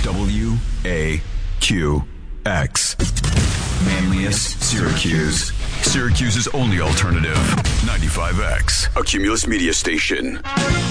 WAQX. Manlius, Syracuse. Syracuse's only alternative. 95X, a Cumulus media station.